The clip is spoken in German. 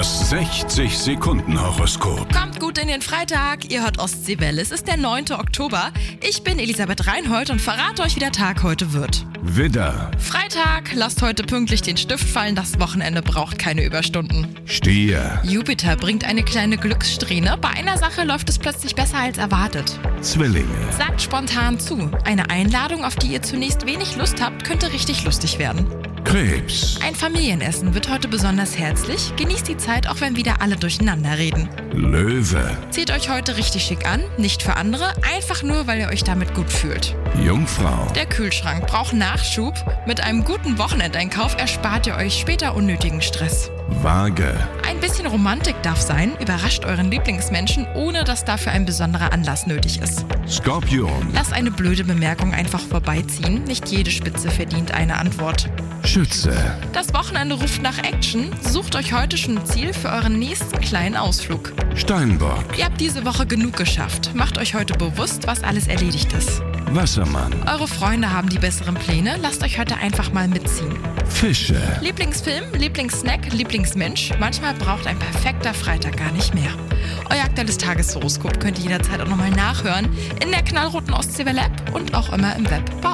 Das 60-Sekunden-Horoskop. Kommt gut in den Freitag, ihr hört Ostseewelle. Es ist der 9. Oktober. Ich bin Elisabeth Reinhold und verrate euch, wie der Tag heute wird. Widder, Freitag, lasst heute pünktlich den Stift fallen, das Wochenende braucht keine Überstunden. Stier, Jupiter bringt eine kleine Glückssträhne, bei einer Sache läuft es plötzlich besser als erwartet. Zwillinge, Sagt spontan zu, eine Einladung, auf die ihr zunächst wenig Lust habt, könnte richtig lustig werden. Krebs, Ein Familienessen wird heute besonders herzlich, genießt die Zeit, auch wenn wieder alle durcheinander reden. Löwe, Zieht euch heute richtig schick an, nicht für andere, einfach nur, weil ihr euch damit gut fühlt. Jungfrau, Der Kühlschrank braucht Nachschub. Mit einem guten Wochenendeinkauf erspart ihr euch später unnötigen Stress. Waage, Ein bisschen Romantik darf sein, überrascht euren Lieblingsmenschen, ohne dass dafür ein besonderer Anlass nötig ist. Skorpion, Lasst eine blöde Bemerkung einfach vorbeiziehen, nicht jede Spitze verdient eine Antwort. Schütze, Das Wochenende ruft nach Action, sucht euch heute schon ein Ziel für euren nächsten kleinen Ausflug. Steinbock, Ihr habt diese Woche genug geschafft, macht euch heute bewusst, was alles erledigt ist. Wassermann, Eure Freunde haben die besseren Pläne, lasst euch heute einfach mal mitziehen. Fische. Lieblingsfilm, Lieblingssnack, Lieblingsmensch, manchmal braucht ein perfekter Freitag gar nicht mehr. Euer aktuelles Tageshoroskop könnt ihr jederzeit auch nochmal nachhören in der knallroten Ostseewelle App und auch immer im Web bei